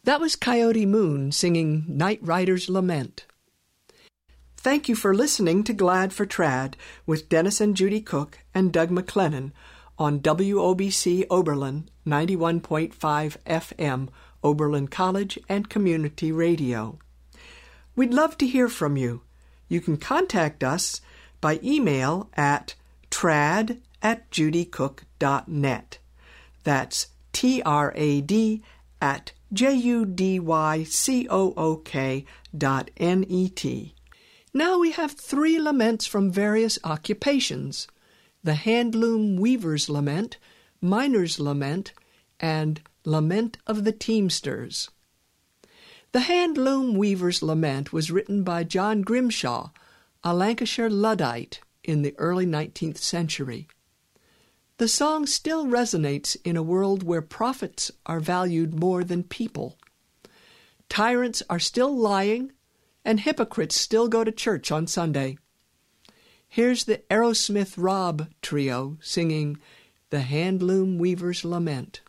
That was Coyote Moon singing Night Rider's Lament. Thank you for listening to Glad for Trad with Dennis and Judy Cook and Doug McLennan on WOBC Oberlin 91.5 FM, Oberlin College and Community Radio. We'd love to hear from you. You can contact us by email at trad@judycook.net. That's trad@judycook.net. Now we have 3 laments from various occupations: the Handloom Weaver's Lament, Miner's Lament, and Lament of the Teamsters. The Handloom Weaver's Lament was written by John Grimshaw, a Lancashire Luddite, in the early 19th century. The song still resonates in a world where profits are valued more than people. Tyrants are still lying, and hypocrites still go to church on Sunday. Here's the Aerosmith Rob Trio singing The Handloom Weaver's Lament.